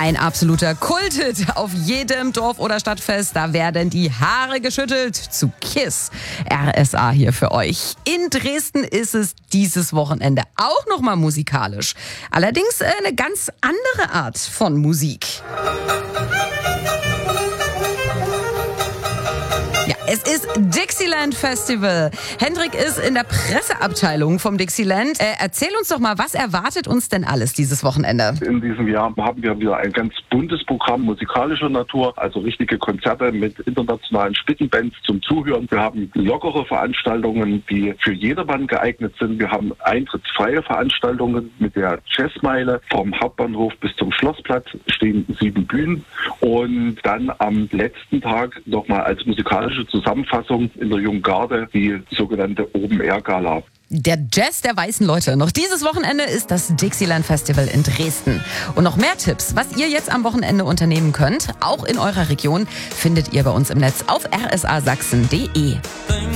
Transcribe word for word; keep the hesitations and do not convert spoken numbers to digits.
Ein absoluter Kulthit auf jedem Dorf- oder Stadtfest. Da werden die Haare geschüttelt zu KISS. R S A hier für euch. In Dresden ist es dieses Wochenende auch nochmal musikalisch. Allerdings eine ganz andere Art von Musik. Ja, es ist Dixieland Festival. Hendrik ist in der Presseabteilung vom Dixieland. Äh, erzähl uns doch mal, was erwartet uns denn alles dieses Wochenende? In diesem Jahr haben wir wieder ein ganz buntes Programm musikalischer Natur, also richtige Konzerte mit internationalen Spitzenbands zum Zuhören. Wir haben lockere Veranstaltungen, die für jedermann geeignet sind. Wir haben eintrittsfreie Veranstaltungen mit der Jazzmeile. Vom Hauptbahnhof bis zum Schlossplatz stehen sieben Bühnen. Und dann am letzten Tag nochmal als musikalische Zusammenfassung in der Jungen Garde die sogenannte Open-Air-Gala. Der Jazz der weißen Leute. Noch dieses Wochenende ist das Dixieland Festival in Dresden. Und noch mehr Tipps, was ihr jetzt am Wochenende unternehmen könnt, auch in eurer Region, findet ihr bei uns im Netz auf r s a sachsen punkt d e.